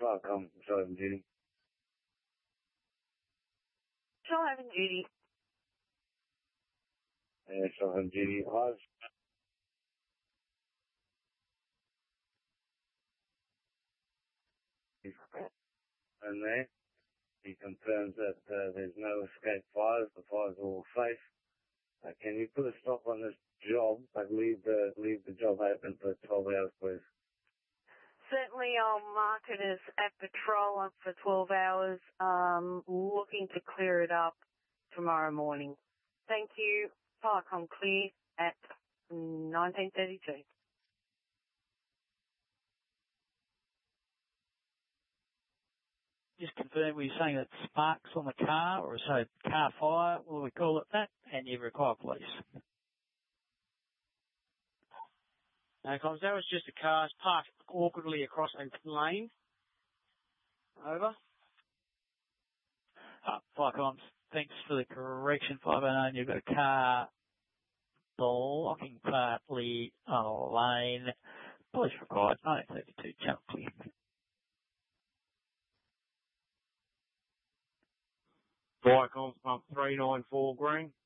Welcome, Sergeant Judy. Sergeant Judy. Sergeant Judy, Oz. And there, he confirms that there's no escape fires. The fires are all safe. Can you put a stop on this job, but leave the job open for 12 hours, please? Certainly, I'll mark it as at patrol on for 12 hours, looking to clear it up tomorrow morning. Thank you. Parcom clear at 1932. Just confirm, were you saying that sparks on the car, or so car fire, what do we call it that, and you require police? No, comms, that was just a car parked awkwardly across a lane. Over. Fire comms, thanks for the correction, 509, you've got a car blocking partly on a lane. Police required, 1932, channel clear. Fire comms, pump 394 green.